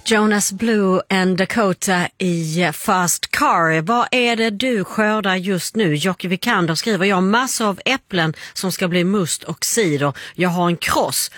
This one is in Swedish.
Jonas Blue and Dakota i Fast Car. Vad är det du skördar just nu? Jocke Vikander skriver, jag har massor av äpplen som ska bli must och cider. Jag har en kross